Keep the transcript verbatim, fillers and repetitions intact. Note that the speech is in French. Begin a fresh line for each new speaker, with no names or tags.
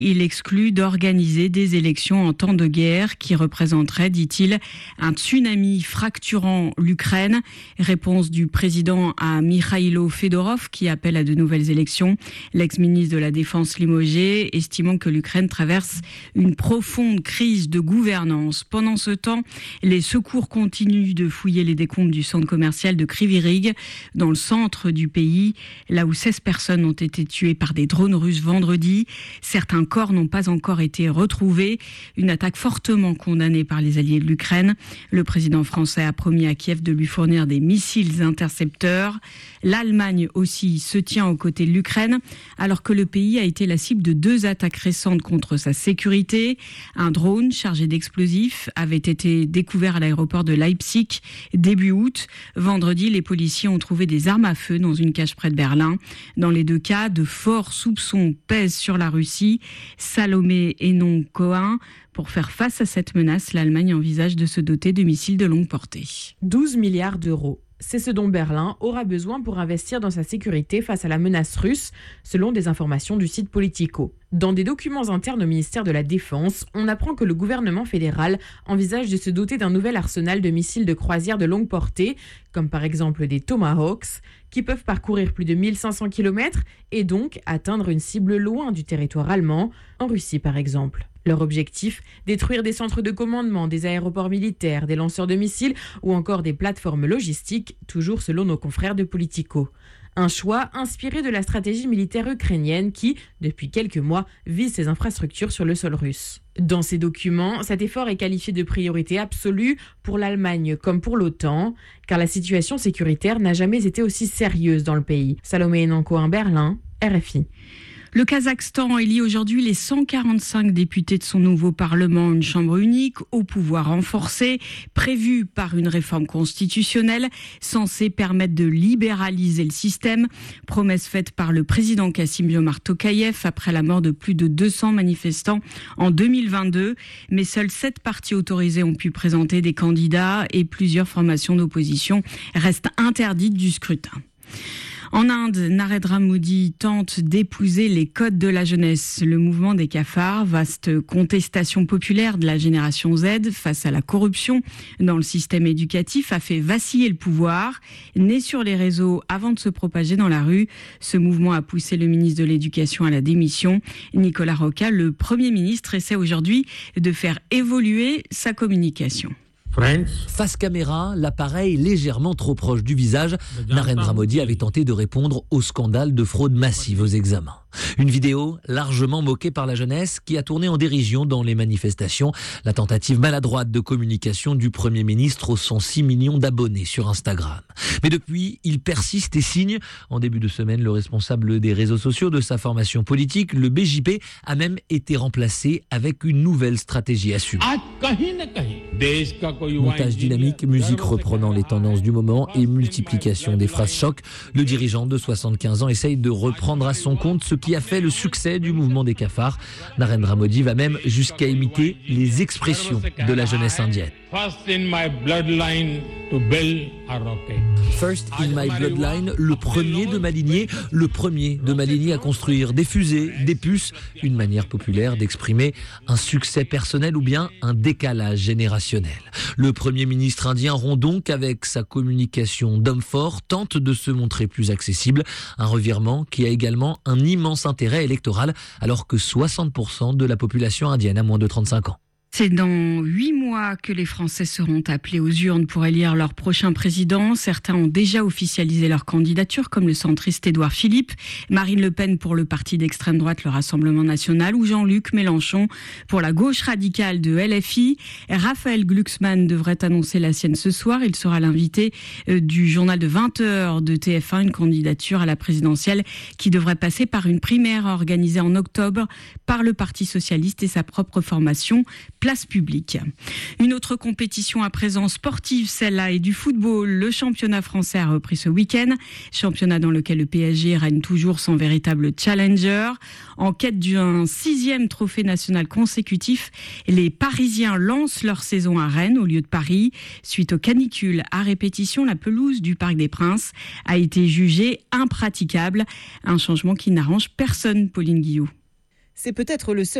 Il exclut d'organiser des élections en temps de guerre qui représenteraient, dit-il, un tsunami fracturant l'Ukraine. Réponse du président à Mikhailo Fedorov qui appelle à de nouvelles élections. L'ex-ministre de la Défense limogé, estimant que l'Ukraine traverse une profonde crise de gouvernance. Pendant ce temps, les secours continuent de fouiller les décombres du centre commercial de Kryvyi Rih, dans le centre du pays, là où seize personnes ont été tuées par des drones russes vendredi. Certains corps n'ont pas encore été retrouvés. Une attaque fortement condamnée par les alliés de l'Ukraine. Le président français a promis à Kiev de lui fournir des missiles intercepteurs. L'Allemagne aussi se tient aux côtés de l'Ukraine, alors que le pays a été la cible de deux attaques récentes contre sa sécurité. Un drone chargé d'explosifs avait été découvert à l'aéroport de Leipzig début août. Vendredi, les policiers ont trouvé des armes à feu dans une cage près de Berlin. Dans les deux cas, de forts soupçons pèsent sur la Russie. Salomé et non Cohen. Pour faire face à cette menace, l'Allemagne envisage de se doter de missiles de longue portée.
douze milliards d'euros. C'est ce dont Berlin aura besoin pour investir dans sa sécurité face à la menace russe, selon des informations du site Politico. Dans des documents internes au ministère de la Défense, on apprend que le gouvernement fédéral envisage de se doter d'un nouvel arsenal de missiles de croisière de longue portée, comme par exemple des Tomahawks, qui peuvent parcourir plus de mille cinq cents kilomètres et donc atteindre une cible loin du territoire allemand, en Russie par exemple. Leur objectif, détruire des centres de commandement, des aéroports militaires, des lanceurs de missiles ou encore des plateformes logistiques, toujours selon nos confrères de Politico. Un choix inspiré de la stratégie militaire ukrainienne qui, depuis quelques mois, vise ses infrastructures sur le sol russe. Dans ces documents, cet effort est qualifié de priorité absolue pour l'Allemagne comme pour l'OTAN, car la situation sécuritaire n'a jamais été aussi sérieuse dans le pays. Salomé Enanko, Berlin, R F I.
Le Kazakhstan élit aujourd'hui les cent quarante-cinq députés de son nouveau parlement, une chambre unique au pouvoir renforcé, prévue par une réforme constitutionnelle censée permettre de libéraliser le système. Promesse faite par le président Kassim-Jomart Tokayev après la mort de plus de deux cents manifestants en deux mille vingt-deux. Mais seuls sept partis autorisés ont pu présenter des candidats et plusieurs formations d'opposition restent interdites du scrutin. En Inde, Narendra Modi tente d'épouser les codes de la jeunesse. Le mouvement des cafards, vaste contestation populaire de la génération Z face à la corruption dans le système éducatif, a fait vaciller le pouvoir. Né sur les réseaux avant de se propager dans la rue, ce mouvement a poussé le ministre de l'Éducation à la démission. Nicolas Rocca, le Premier ministre, essaie aujourd'hui de faire évoluer sa communication.
Face caméra, l'appareil légèrement trop proche du visage, Narendra Modi avait tenté de répondre au scandale de fraude massive aux examens. Une vidéo largement moquée par la jeunesse qui a tourné en dérision dans les manifestations. La tentative maladroite de communication du Premier ministre aux cent six millions d'abonnés sur Instagram. Mais depuis, il persiste et signe. En début de semaine, le responsable des réseaux sociaux de sa formation politique, le B J P, a même été remplacé avec une nouvelle stratégie assumée. Montage dynamique, musique reprenant les tendances du moment et multiplication des phrases choc. Le dirigeant de soixante-quinze ans essaye de reprendre à son compte ce qui a fait le succès du mouvement des cafards. Narendra Modi va même jusqu'à imiter les expressions de la jeunesse indienne. First in my bloodline to build a rocket. First in my bloodline, le premier de ma lignée, le premier de ma lignée à construire des fusées, des puces, une manière populaire d'exprimer un succès personnel ou bien un décalage générationnel. Le Premier ministre indien rompt donc avec sa communication d'homme fort, tente de se montrer plus accessible, un revirement qui a également un immense intérêt électoral alors que soixante pour cent de la population indienne a moins de trente-cinq ans.
C'est dans huit mois que les Français seront appelés aux urnes pour élire leur prochain président. Certains ont déjà officialisé leur candidature, comme le centriste Édouard Philippe, Marine Le Pen pour le parti d'extrême droite, le Rassemblement national, ou Jean-Luc Mélenchon pour la gauche radicale de L F I. Raphaël Glucksmann devrait annoncer la sienne ce soir. Il sera l'invité du journal de vingt heures de T F un, une candidature à la présidentielle qui devrait passer par une primaire organisée en octobre par le Parti socialiste et sa propre formation Place publique. Une autre compétition à présent sportive, celle-là, est du football. Le championnat français a repris ce week-end. Championnat dans lequel le P S G règne toujours sans véritable challenger. En quête d'un sixième trophée national consécutif, les Parisiens lancent leur saison à Rennes au lieu de Paris. Suite aux canicules à répétition, la pelouse du Parc des Princes a été jugée impraticable. Un changement qui n'arrange personne, Pauline Guillot.
c'est peut-être le seul